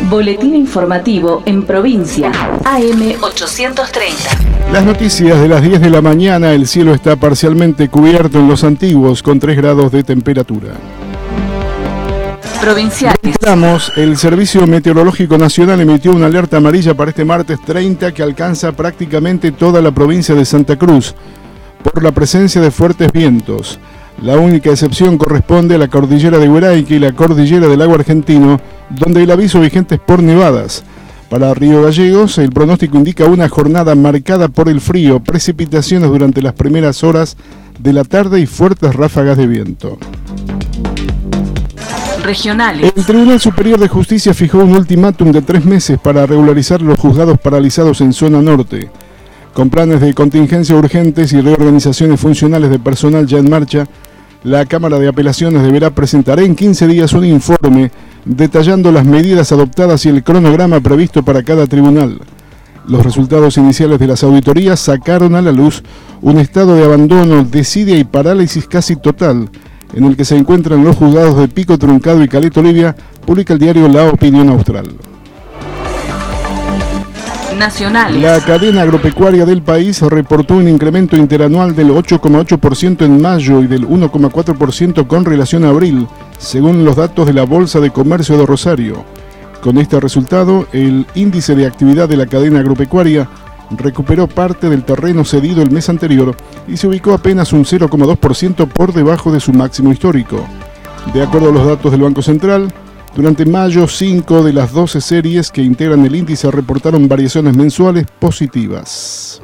Boletín informativo en provincia, AM 830. Las noticias de las 10 de la mañana. El cielo está parcialmente cubierto en Los Antiguos con 3 grados de temperatura. Provinciales. El Servicio Meteorológico Nacional emitió una alerta amarilla para este martes 30 que alcanza prácticamente toda la provincia de Santa Cruz por la presencia de fuertes vientos. La única excepción corresponde a la cordillera de Hueraique y la cordillera del Lago Argentino, donde el aviso vigente es por nevadas. Para Río Gallegos, el pronóstico indica una jornada marcada por el frío, precipitaciones durante las primeras horas de la tarde y fuertes ráfagas de viento. Regionales. El Tribunal Superior de Justicia fijó un ultimátum de 3 meses para regularizar los juzgados paralizados en zona norte. Con planes de contingencia urgentes y reorganizaciones funcionales de personal ya en marcha, la Cámara de Apelaciones deberá presentar en 15 días un informe detallando las medidas adoptadas y el cronograma previsto para cada tribunal. Los resultados iniciales de las auditorías sacaron a la luz un estado de abandono, desidia y parálisis casi total en el que se encuentran los juzgados de Pico Truncado y Caleta Olivia, publica el diario La Opinión Austral. Nacionales. La cadena agropecuaria del país reportó un incremento interanual del 8,8% en mayo y del 1,4% con relación a abril, según los datos de la Bolsa de Comercio de Rosario. Con este resultado, el índice de actividad de la cadena agropecuaria recuperó parte del terreno cedido el mes anterior y se ubicó apenas un 0,2% por debajo de su máximo histórico. De acuerdo a los datos del Banco Central, durante mayo, 5 de las 12 series que integran el índice reportaron variaciones mensuales positivas.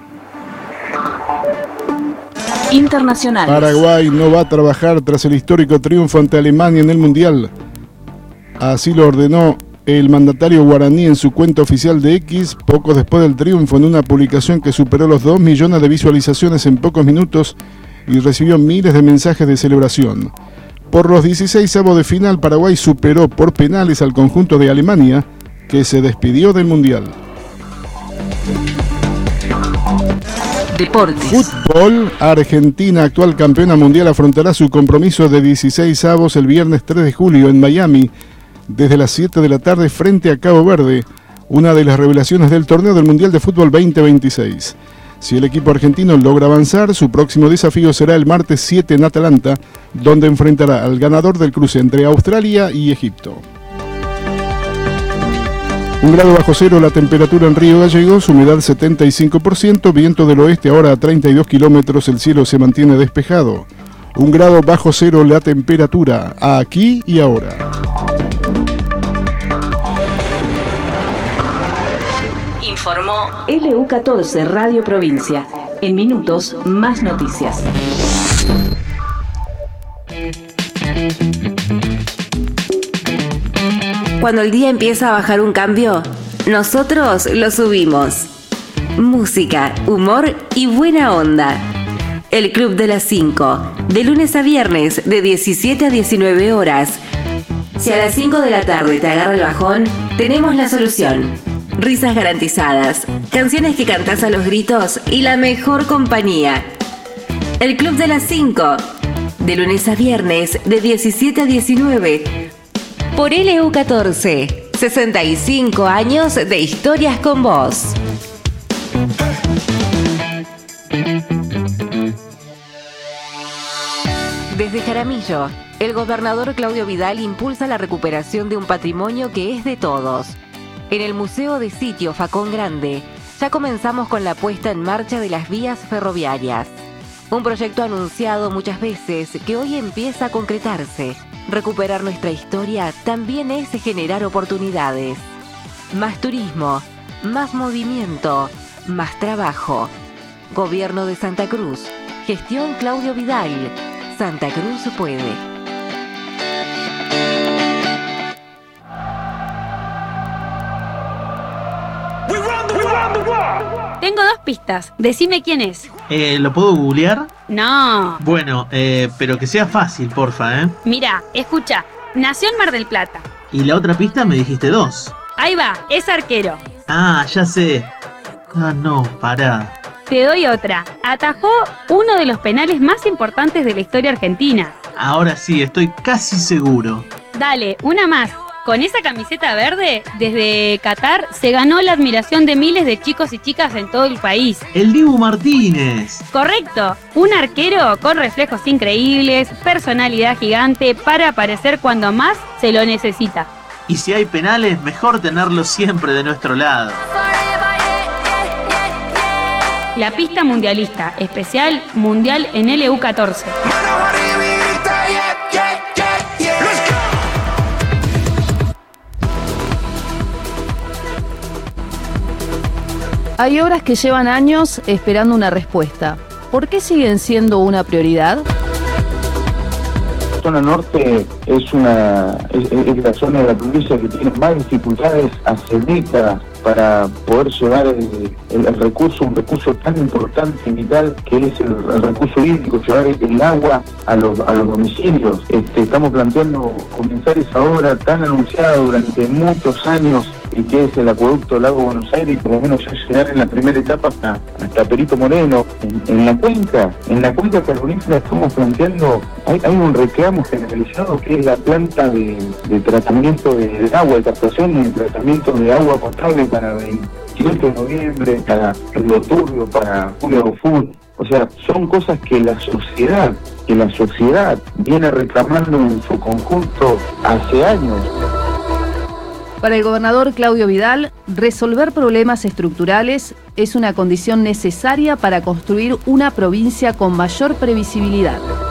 Internacionales. Paraguay no va a trabajar tras el histórico triunfo ante Alemania en el Mundial. Así lo ordenó el mandatario guaraní en su cuenta oficial de X, poco después del triunfo, en una publicación que superó los 2 millones de visualizaciones en pocos minutos y recibió miles de mensajes de celebración. Por los 16avos de final, Paraguay superó por penales al conjunto de Alemania, que se despidió del Mundial. Deportes. Fútbol. Argentina, actual campeona mundial, afrontará su compromiso de 16avos el viernes 3 de julio en Miami, desde las 7 de la tarde frente a Cabo Verde, una de las revelaciones del torneo del Mundial de Fútbol 2026. Si el equipo argentino logra avanzar, su próximo desafío será el martes 7 en Atlanta, donde enfrentará al ganador del cruce entre Australia y Egipto. 1 grado bajo cero la temperatura en Río Gallegos, humedad 75%, viento del oeste ahora a 32 kilómetros, el cielo se mantiene despejado. 1 grado bajo cero la temperatura, aquí y ahora. Informó LU14 Radio Provincia. En minutos, más noticias. Cuando el día empieza a bajar un cambio, nosotros lo subimos. Música, humor y buena onda. El Club de las 5, de lunes a viernes, de 17 a 19 horas. Si a las 5 de la tarde te agarra el bajón, tenemos la solución. Risas garantizadas, canciones que cantás a los gritos y la mejor compañía. El Club de las 5, de lunes a viernes, de 17 a 19, por LU14, 65 años de historias con vos. Desde Jaramillo, el gobernador Claudio Vidal impulsa la recuperación de un patrimonio que es de todos. En el Museo de Sitio Facón Grande, ya comenzamos con la puesta en marcha de las vías ferroviarias. Un proyecto anunciado muchas veces que hoy empieza a concretarse. Recuperar nuestra historia también es generar oportunidades. Más turismo, más movimiento, más trabajo. Gobierno de Santa Cruz. Gestión Claudio Vidal. Santa Cruz puede. Tengo 2 pistas. Decime quién es. ¿Lo puedo googlear? No. Bueno, pero que sea fácil, porfa, Mira, escucha. Nació en Mar del Plata. Y la otra pista me dijiste 2. Ahí va, es arquero. Ah, ya sé. Ah, no, pará. Te doy otra. Atajó uno de los penales más importantes de la historia argentina. Ahora sí, estoy casi seguro. Dale, una más. Con esa camiseta verde, desde Qatar se ganó la admiración de miles de chicos y chicas en todo el país. El Dibu Martínez. Correcto, un arquero con reflejos increíbles, personalidad gigante para aparecer cuando más se lo necesita. Y si hay penales, mejor tenerlos siempre de nuestro lado. La pista mundialista, especial Mundial en LU14. Hay obras que llevan años esperando una respuesta. ¿Por qué siguen siendo una prioridad? La zona norte es la zona de la provincia que tiene más dificultades hace décadas para poder llevar el recurso, un recurso tan importante y vital que es el recurso hídrico, llevar el agua a los domicilios. Estamos planteando comenzar esa obra tan anunciada durante muchos años, y que es el acueducto del Lago Buenos Aires, y por lo menos ya llegar en la primera etapa hasta Perito Moreno. En la cuenca carbonífera estamos planteando, hay un reclamo generalizado que es la planta de tratamiento de agua, de captación y de tratamiento de agua potable para 28 de noviembre, para Río Turbio, para Julio Full. O sea, son cosas que la sociedad viene reclamando en su conjunto hace años. Para el gobernador Claudio Vidal, resolver problemas estructurales es una condición necesaria para construir una provincia con mayor previsibilidad.